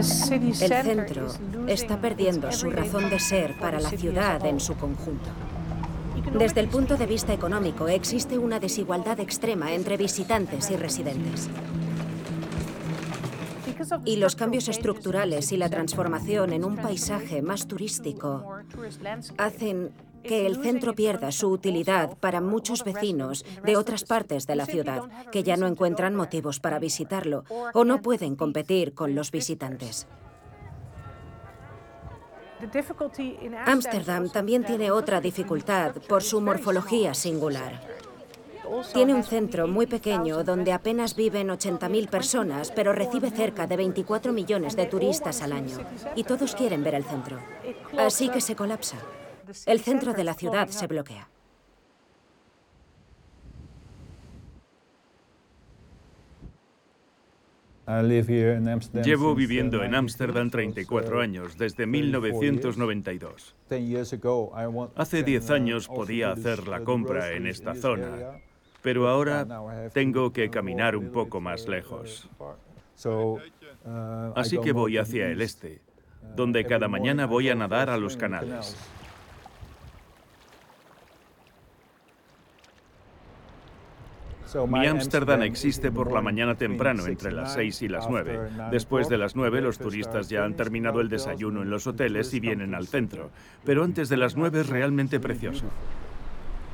El centro está perdiendo su razón de ser para la ciudad en su conjunto. Desde el punto de vista económico, existe una desigualdad extrema entre visitantes y residentes. Y los cambios estructurales y la transformación en un paisaje más turístico hacen que el centro pierda su utilidad para muchos vecinos de otras partes de la ciudad, que ya no encuentran motivos para visitarlo o no pueden competir con los visitantes. Ámsterdam también tiene otra dificultad por su morfología singular. Tiene un centro muy pequeño donde apenas viven 80.000 personas, pero recibe cerca de 24 millones de turistas al año. Y todos quieren ver el centro. Así que se colapsa. El centro de la ciudad se bloquea. Llevo viviendo en Ámsterdam 34 años, desde 1992. Hace 10 años podía hacer la compra en esta zona, pero ahora tengo que caminar un poco más lejos. Así que voy hacia el este, donde cada mañana voy a nadar a los canales. Mi Ámsterdam existe por la mañana temprano, entre las 6 y las 9. Después de las 9, los turistas ya han terminado el desayuno en los hoteles y vienen al centro. Pero antes de las 9 es realmente precioso.